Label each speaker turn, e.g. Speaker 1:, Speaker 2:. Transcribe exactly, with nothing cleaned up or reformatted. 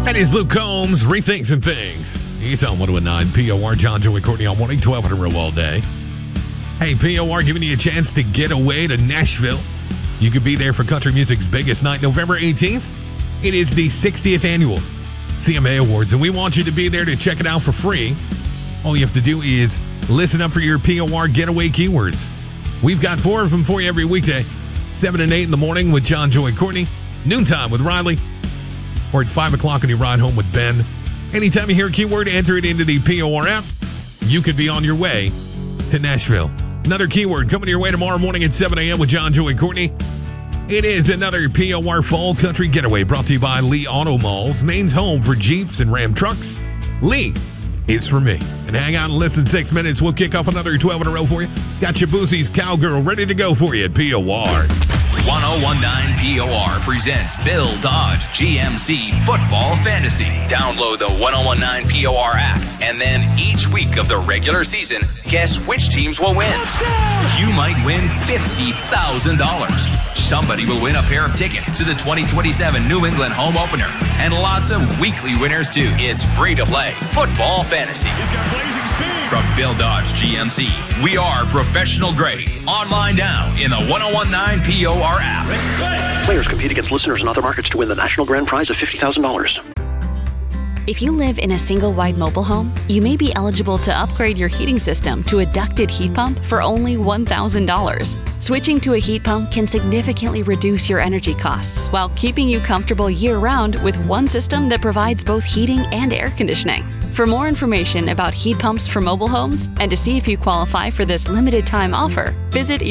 Speaker 1: That is Luke Combs, Rethinks and Things. It's on one oh nine P O R, John, Joey, Courtney on morning, twelve in a row all day. Hey, P O R giving you a chance to get away to Nashville. You could be there for country music's biggest night, November eighteenth. It is the sixtieth annual C M A Awards, and we want you to be there to check it out for free. All you have to do is listen up for your P O R getaway keywords. We've got four of them for you every weekday, seven and eight in the morning with John, Joey, Courtney, noontime with Riley, or at five o'clock on your ride home with Ben. Anytime you hear a keyword, enter it into the P O R app. You could be on your way to Nashville. Another keyword coming your way tomorrow morning at seven a.m. with John, Joey, Courtney. It is another P O R Fall Country Getaway brought to you by Lee Auto Malls, Maine's home for Jeeps and Ram trucks. Lee is for me. And hang out and listen six minutes. We'll kick off another twelve in a row for you. Got your Boosie's Cowgirl ready to go for you at P O R.
Speaker 2: one oh one nine P O R presents Bill Dodge G M C Football Fantasy. Download the one oh one nine P O R app, and then each week of the regular season, guess which teams will win. Touchdown! You might win fifty thousand dollars. Somebody will win a pair of tickets to the twenty twenty-seven New England home opener, and lots of weekly winners too. It's free to play Football Fantasy.
Speaker 3: He's got blazing speed.
Speaker 2: From Bill Dodge G M C, we are professional grade. Online now in the one oh one nine P O R app.
Speaker 4: Players compete against listeners in other markets to win the national grand prize of fifty thousand dollars.
Speaker 5: If you live in a single-wide mobile home, you may be eligible to upgrade your heating system to a ducted heat pump for only one thousand dollars. Switching to a heat pump can significantly reduce your energy costs while keeping you comfortable year-round with one system that provides both heating and air conditioning. For more information about heat pumps for mobile homes and to see if you qualify for this limited-time offer, visit